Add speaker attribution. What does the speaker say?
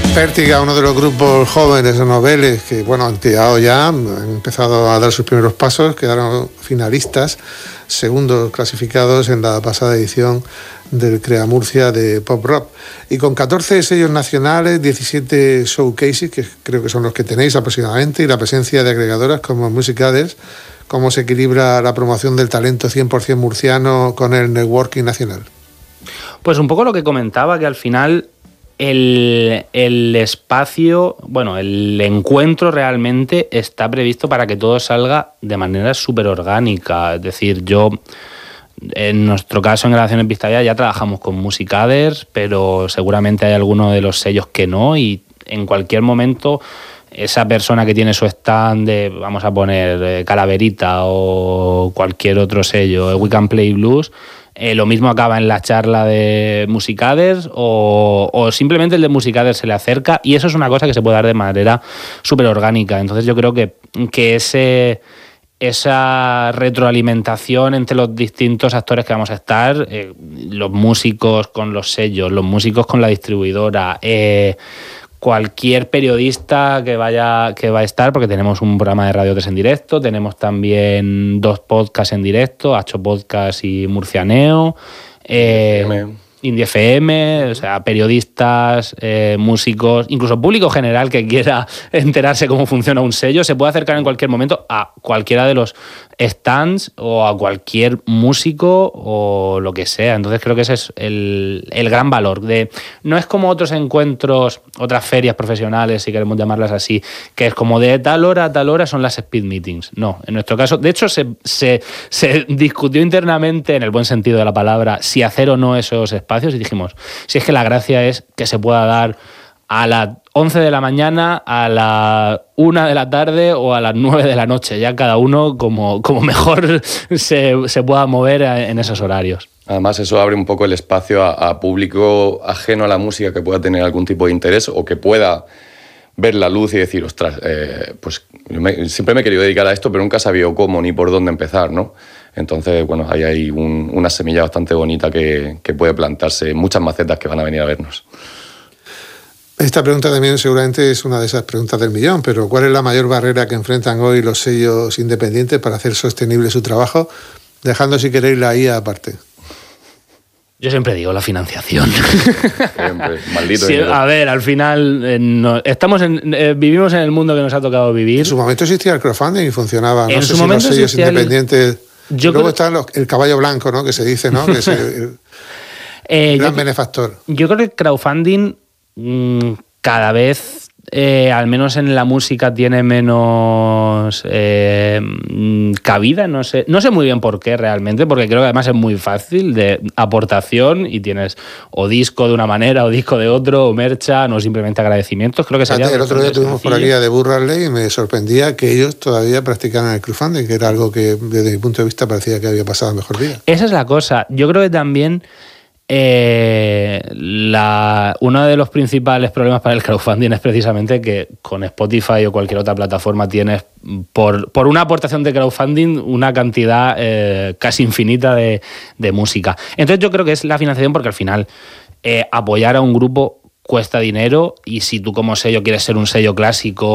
Speaker 1: Pértiga, uno de los grupos jóvenes o noveles que, bueno, han tirado ya, han empezado a dar sus primeros pasos, quedaron finalistas, segundos clasificados en la pasada edición del Crea Murcia de Pop Rock. Y con 14 sellos nacionales, 17 showcases, que creo que son los que tenéis aproximadamente, y la presencia de agregadoras como Music Adders, ¿cómo se equilibra la promoción del talento 100% murciano con el networking nacional?
Speaker 2: Pues un poco lo que comentaba, que al final el espacio, bueno, el encuentro realmente está previsto para que todo salga de manera súper orgánica. Es decir, en nuestro caso en Grabaciones Vistalla ya trabajamos con Music Adders, pero seguramente hay alguno de los sellos que no, y en cualquier momento esa persona que tiene su stand de, vamos a poner, Calaverita o cualquier otro sello, We Can Play Blues, lo mismo acaba en la charla de Music Adders o simplemente el de Music Adders se le acerca, y eso es una cosa que se puede dar de manera súper orgánica. Entonces yo creo que esa retroalimentación entre los distintos actores que vamos a estar, los músicos con los sellos, los músicos con la distribuidora, cualquier periodista que vaya a estar, porque tenemos un programa de Radio 3 en directo, tenemos también 2 podcasts en directo, Hacho Podcast y Murcianeo, Indie FM, o sea, periodistas, músicos, incluso público general que quiera enterarse cómo funciona un sello, se puede acercar en cualquier momento a cualquiera de los stands o a cualquier músico o lo que sea. Entonces creo que ese es el gran valor. No es como otros encuentros, otras ferias profesionales, si queremos llamarlas así, que es como de tal hora a tal hora son las speed meetings. No, en nuestro caso, de hecho se discutió internamente, en el buen sentido de la palabra, si hacer o no esos espacios, y dijimos, si es que la gracia es que se pueda dar a las 11 de la mañana, a la 1 de la tarde o a las 9 de la noche, ya cada uno como mejor se pueda mover en esos horarios.
Speaker 3: Además, eso abre un poco el espacio a público ajeno a la música que pueda tener algún tipo de interés o que pueda ver la luz y decir, ostras, pues siempre me he querido dedicar a esto, pero nunca he sabido cómo ni por dónde empezar, ¿no? Entonces, bueno, ahí hay una semilla bastante bonita que puede plantarse en muchas macetas que van a venir a vernos.
Speaker 1: Esta pregunta también seguramente es una de esas preguntas del millón, pero ¿cuál es la mayor barrera que enfrentan hoy los sellos independientes para hacer sostenible su trabajo, dejando, si queréis, la IA aparte?
Speaker 2: Yo siempre digo la financiación.
Speaker 3: Siempre, maldito
Speaker 2: sí,
Speaker 3: dinero.
Speaker 2: A ver, al final vivimos en el mundo que nos ha tocado vivir.
Speaker 1: En su momento existía el crowdfunding y funcionaba. No
Speaker 2: en
Speaker 1: sé
Speaker 2: su
Speaker 1: si
Speaker 2: momento
Speaker 1: los sellos independientes... Luego está el caballo blanco, ¿no? Que se dice, ¿no? Que es el gran benefactor.
Speaker 2: Yo creo que el crowdfunding cada vez, al menos en la música, tiene menos cabida. No sé muy bien por qué realmente, porque creo que además es muy fácil de aportación y tienes o disco de una manera o disco de otro, o merchan o simplemente agradecimientos. Creo que sería
Speaker 1: el otro día tuvimos por aquí a The Burrarley y me sorprendía que ellos todavía practicaran el crowdfunding, que era algo que desde mi punto de vista parecía que había pasado a mejor vida.
Speaker 2: Esa es la cosa. Yo creo que también uno de los principales problemas para el crowdfunding es precisamente que con Spotify o cualquier otra plataforma tienes por una aportación de crowdfunding una cantidad casi infinita de música. Entonces yo creo que es la financiación, porque al final apoyar a un grupo cuesta dinero, y si tú como sello quieres ser un sello clásico